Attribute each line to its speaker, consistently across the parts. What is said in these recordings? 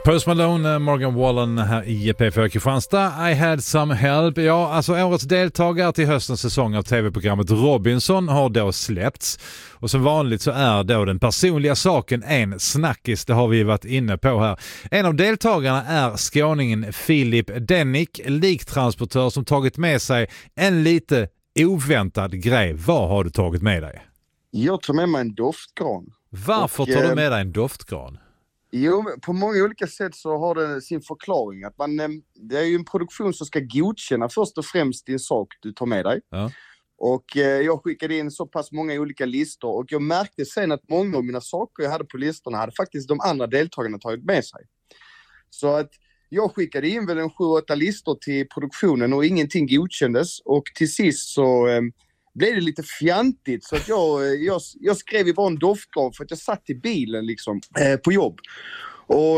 Speaker 1: Post Malone, Morgan Wallen här i P4 Kristianstad. I had some help. Ja, alltså årets deltagare till höstens säsong av tv-programmet Robinson har då släppts. Och som vanligt så är då den personliga saken en snackis, det har vi varit inne på här. En av deltagarna är skåningen Filip Dennick, liktransportör som tagit med sig en lite oväntad grej. Vad har du tagit med dig?
Speaker 2: Jag tar med mig en doftgran.
Speaker 1: Varför tar du med dig en doftgran?
Speaker 2: Jo, på många olika sätt så har det sin förklaring. Att det är ju en produktion som ska godkänna först och främst din sak du tar med dig.
Speaker 1: Ja.
Speaker 2: Och jag skickade in så pass många olika listor. Och jag märkte sen att många av mina saker jag hade på listorna hade faktiskt de andra deltagarna tagit med sig. Så att jag skickade in väl en 7-8 listor till produktionen och ingenting godkändes. Och till sist så blev det lite fjantigt, så att jag skrev ju bara en doftgran för att jag satt i bilen liksom på jobb. Och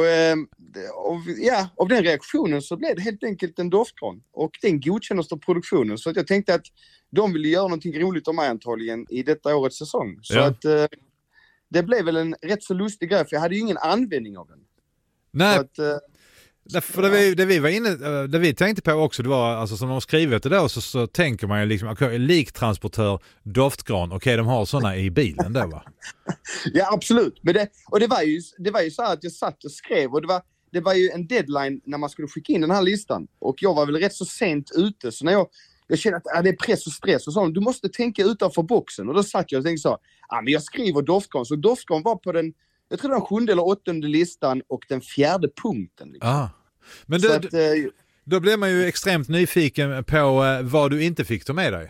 Speaker 2: av den reaktionen så blev det helt enkelt en doftgran. Och den godkändes av produktionen, så att jag tänkte att de ville göra någonting roligt om mig antagligen i detta årets säsong. Så att det blev väl en rätt så lustig grej, för jag hade ju ingen användning av den.
Speaker 1: Nej.
Speaker 2: Så att,
Speaker 1: För det vi tänkte på också, det var alltså som de har skrivit det då, så tänker man ju liksom, okay, liktransportör, doftgran, okej, de har sådana i bilen då, va?
Speaker 2: Ja, absolut. Men det var ju så att jag satt och skrev, och det var ju en deadline när man skulle skicka in den här listan, och jag var väl rätt så sent ute, så när jag kände att det är press och stress och så, du måste tänka utanför boxen, och då satt jag och tänkte så, men jag skriver doftgran, så doftgran var på den, jag tror den 7:e eller 8:e listan och den 4:e punkten. Liksom.
Speaker 1: Men då blev man ju extremt nyfiken på vad du inte fick ta med dig.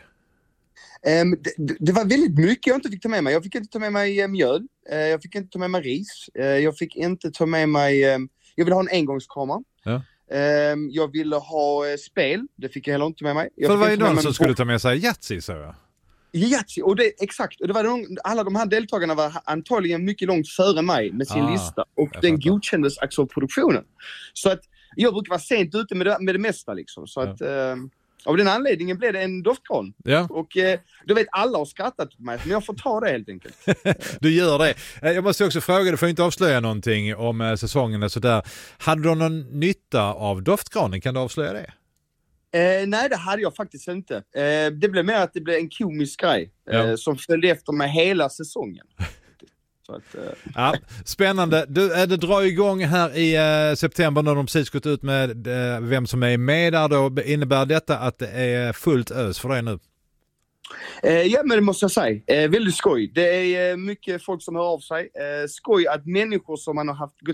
Speaker 2: Det var väldigt mycket jag inte fick ta med mig. Jag fick inte ta med mig mjöl. Jag fick inte ta med mig ris. Jag fick inte ta med mig... jag ville ha en engångskamera. Ja. Jag ville ha spel. Det fick jag heller inte med mig.
Speaker 1: För det var ju någon som skulle ta med sig Yatzy, så jag.
Speaker 2: Yatzy, och det exakt. Och det var alla de här deltagarna var antagligen mycket långt före mig med sin lista. Och den godkändes också av produktionen. Så att jag brukar vara sent ute med det mesta liksom. Så att av den anledningen blev det en doftgran. Ja. Och du vet, alla har skrattat på mig, men jag får ta det helt enkelt.
Speaker 1: Du gör det. Jag måste också fråga, du får inte avslöja någonting om säsongen och sådär. Hade du någon nytta av doftgranen? Kan du avslöja det?
Speaker 2: Nej, det hade jag faktiskt inte. Det blev mer att det blev en komisk grej som följde efter mig hela säsongen. Så att,
Speaker 1: ja, spännande. Det drar igång här i september när de precis gått ut med vem som är med där. Då innebär detta att det är fullt ös för dig nu?
Speaker 2: Ja, men det måste jag säga. Väldigt skoj. Det är mycket folk som hör av sig. Skoj att människor som man har haft